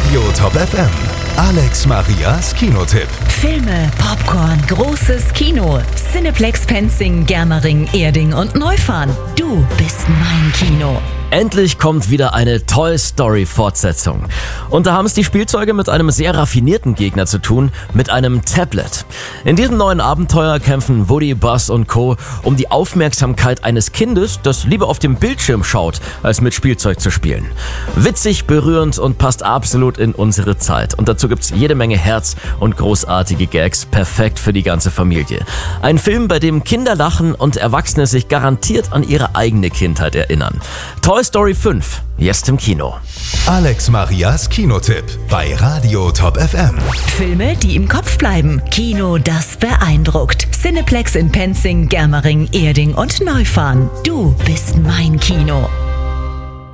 Radio Top FM. Alex Marias Kinotipp. Filme, Popcorn, großes Kino. Cineplex Penzing, Germering, Erding und Neufahren. Du bist mein Kino. Endlich kommt wieder eine Toy Story Fortsetzung. Und da haben es die Spielzeuge mit einem sehr raffinierten Gegner zu tun, mit einem Tablet. In diesem neuen Abenteuer kämpfen Woody, Buzz und Co. um die Aufmerksamkeit eines Kindes, das lieber auf dem Bildschirm schaut, als mit Spielzeug zu spielen. Witzig, berührend und passt absolut in unsere Zeit. Und dazu gibt's jede Menge Herz und großartige Gags, perfekt für die ganze Familie. Ein Film, bei dem Kinder lachen und Erwachsene sich garantiert an ihre eigene Kindheit erinnern. Toy Story 5, jetzt im Kino. Alex Marias Kinotipp bei Radio Top FM. Filme, die im Kopf bleiben. Kino, das beeindruckt. Cineplex in Penzing, Germering, Erding und Neufahren. Du bist mein Kino.